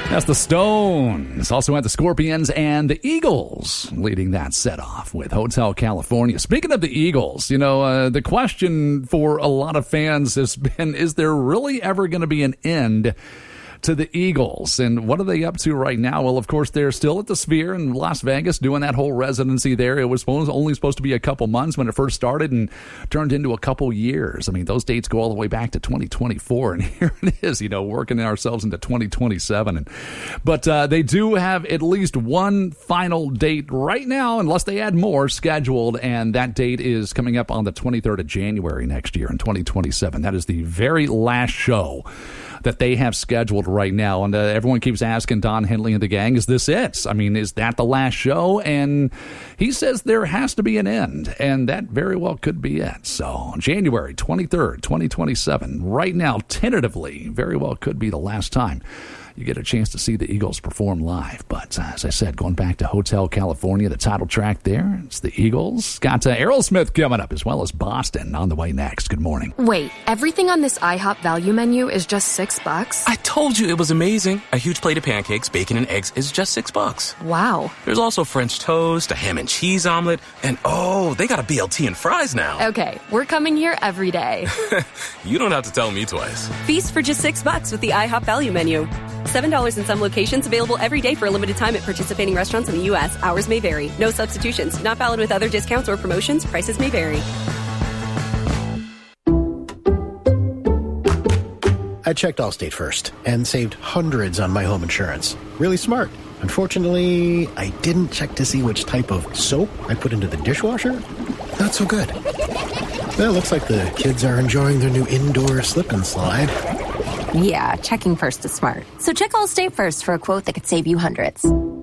That's the Stones. Also had the Scorpions and the Eagles leading that set off with Hotel California. Speaking of the Eagles, the question for a lot of fans has been, is there really ever going to be an end to the Eagles? And what are they up to right now? Well, of course, they're still at the Sphere in Las Vegas doing that whole residency there. It was only supposed to be a couple months when it first started and turned into a couple years. I mean, those dates go all the way back to 2024, and here it is, working ourselves into 2027. But they do have at least one final date right now, unless they add more, scheduled, and that date is coming up on the 23rd of January next year in 2027. That is the very last show that they have scheduled right now. And everyone keeps asking Don Henley and the gang, is this it? I mean, is that the last show? And he says there has to be an end, and that very well could be it. So January 23rd, 2027, right now, tentatively, very well could be the last time you get a chance to see the Eagles perform live. But as I said, going back to Hotel California, the title track there, it's the Eagles. Got Aerosmith coming up, as well as Boston on the way next. Good morning. Wait, everything on this IHOP value menu is just $6? I told you it was amazing. A huge plate of pancakes, bacon, and eggs is just $6. Wow. There's also French toast, a ham and cheese omelet, and they got a BLT and fries now. Okay, we're coming here every day. You don't have to tell me twice. Feast for just $6 with the IHOP value menu. $7 in some locations, available every day for a limited time at participating restaurants in the U.S. Hours may vary. No substitutions. Not valid with other discounts or promotions. Prices may vary. I checked Allstate first and saved hundreds on my home insurance. Really smart. Unfortunately, I didn't check to see which type of soap I put into the dishwasher. Not so good. Well, looks like the kids are enjoying their new indoor slip and slide. Yeah, checking first is smart. So check Allstate first for a quote that could save you hundreds.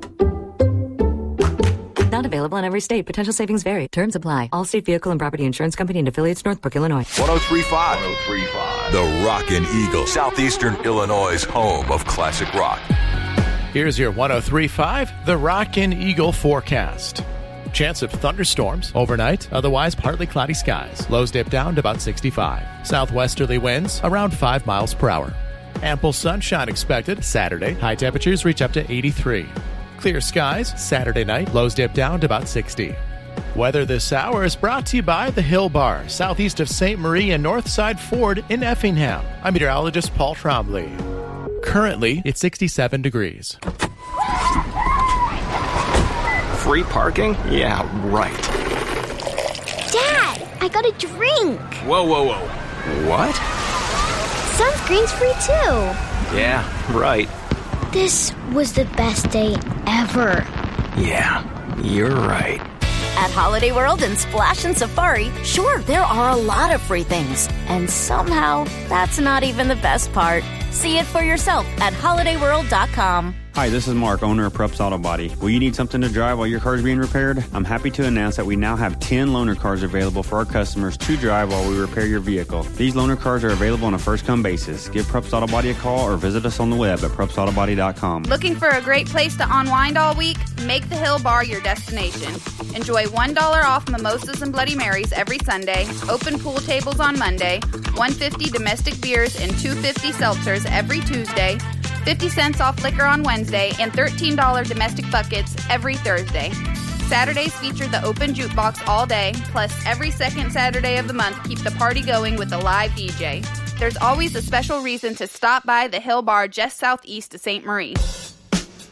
Not available in every state. Potential savings vary. Terms apply. Allstate Vehicle and Property Insurance Company and affiliates, Northbrook, Illinois. 103.5. 103.5. The Rockin' Eagle. Southeastern Illinois' home of classic rock. Here's your 103.5, the Rockin' Eagle forecast. Chance of thunderstorms overnight, otherwise partly cloudy skies. Lows dip down to about 65. Southwesterly winds around 5 miles per hour. Ample sunshine expected Saturday. High temperatures reach up to 83. Clear skies Saturday night. Lows dip down to about 60. Weather this hour is brought to you by the Hill Bar, southeast of St. Marie and Northside Ford in Effingham. I'm meteorologist Paul Trombley. Currently, it's 67 degrees. Free parking? Yeah, right. Dad, I got a drink. Whoa. What? Sunscreen's free too. Yeah, right. This was the best day ever. Yeah, you're right. At Holiday World and Splash and Safari, sure, there are a lot of free things. And somehow, that's not even the best part. See it for yourself at holidayworld.com. Hi, this is Mark, owner of Preps Auto Body. Will you need something to drive while your car is being repaired? I'm happy to announce that we now have 10 loaner cars available for our customers to drive while we repair your vehicle. These loaner cars are available on a first-come basis. Give Preps Auto Body a call or visit us on the web at prepsautobody.com. Looking for a great place to unwind all week? Make the Hill Bar your destination. Enjoy $1 off mimosas and Bloody Marys every Sunday, open pool tables on Monday, $1.50 domestic beers and $2.50 seltzers every Tuesday, 50 cents off liquor on Wednesday, and $13 domestic buckets every Thursday. Saturdays feature the open jukebox all day, plus every second Saturday of the month keep the party going with a live DJ. There's always a special reason to stop by the Hill Bar just southeast of St. Marie.